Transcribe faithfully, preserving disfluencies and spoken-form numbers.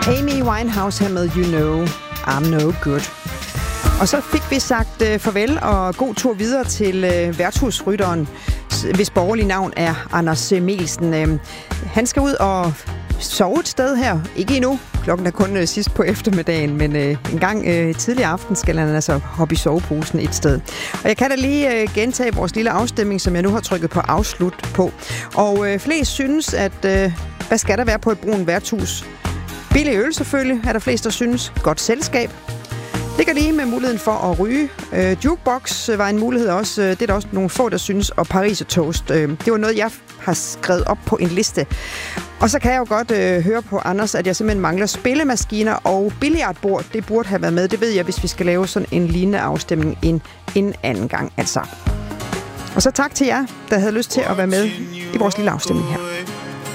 Amy Winehouse her med You Know I'm No Good. Og så fik vi sagt øh, farvel og god tur videre til øh, værtshusrytteren, hvis borgerlige navn er Anders Mikkelsen. Øh, han skal ud og sove et sted her. Ikke endnu. Klokken er kun øh, sidst på eftermiddagen, men øh, en gang øh, tidlig aften skal han altså hoppe i soveposen et sted. Og jeg kan da lige øh, gentage vores lille afstemning, som jeg nu har trykket på afslut på. Og øh, flest synes, at øh, hvad skal der være på et brunt værtshus? Billig øl selvfølgelig, er der flest, der synes. Godt selskab. Ligger lige med muligheden for at ryge. Øh, jukebox var en mulighed også. Det er der også nogle få, der synes. Og Paris toast. Øh, det var noget, jeg har skrevet op på en liste. Og så kan jeg jo godt øh, høre på Anders, at jeg simpelthen mangler spillemaskiner og billiardbord. Det burde have været med. Det ved jeg, hvis vi skal lave sådan en lignende afstemning en, en anden gang. Altså. Og så tak til jer, der havde lyst til at være med i vores lille afstemning her.